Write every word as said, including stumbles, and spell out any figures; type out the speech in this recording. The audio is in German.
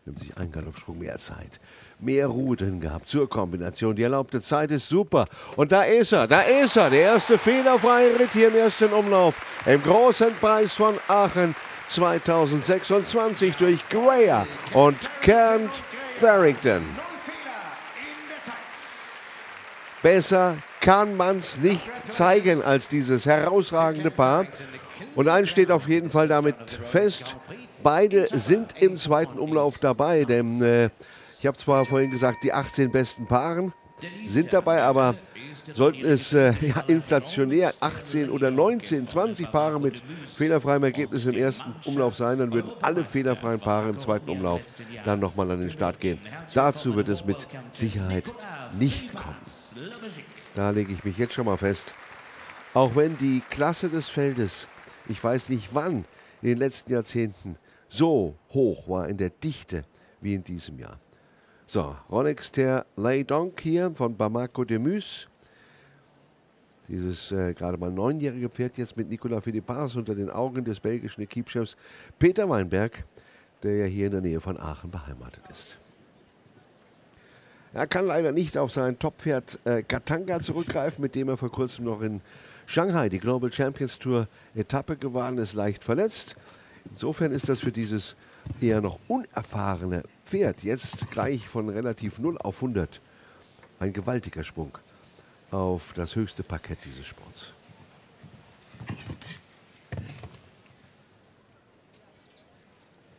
Nimmt sich einen Galoppsprung mehr Zeit. Mehr Ruhe drin gehabt zur Kombination. Die erlaubte Zeit ist super. Und da ist er, da ist er. Der erste fehlerfreie Ritt hier im ersten Umlauf. Im großen Preis von Aachen zweitausendsechsundzwanzig durch Greyer und Kent Farrington. Besser kann man es nicht zeigen als dieses herausragende Paar. Und eins steht auf jeden Fall damit fest. Beide sind im zweiten Umlauf dabei, denn äh, ich habe zwar vorhin gesagt, die achtzehn besten Paaren sind dabei, aber sollten es äh, ja, inflationär achtzehn oder neunzehn, zwanzig Paare mit fehlerfreiem Ergebnis im ersten Umlauf sein, dann würden alle fehlerfreien Paare im zweiten Umlauf dann nochmal an den Start gehen. Dazu wird es mit Sicherheit nicht kommen. Da lege ich mich jetzt schon mal fest. Auch wenn die Klasse des Feldes, ich weiß nicht wann, in den letzten Jahrzehnten so hoch war in der Dichte wie in diesem Jahr. So, Rolex Ter Leydonk hier von Bamako de Mus. Dieses äh, gerade mal neunjährige Pferd jetzt mit Nicolas Philippard unter den Augen des belgischen Equipechefs Peter Weinberg, der ja hier in der Nähe von Aachen beheimatet ist. Er kann leider nicht auf sein Toppferd äh, Katanga zurückgreifen, mit dem er vor kurzem noch in Shanghai die Global Champions Tour Etappe gewann, ist leicht verletzt. Insofern ist das für dieses eher noch unerfahrene Pferd jetzt gleich von relativ null auf hundert ein gewaltiger Sprung auf das höchste Parkett dieses Sports.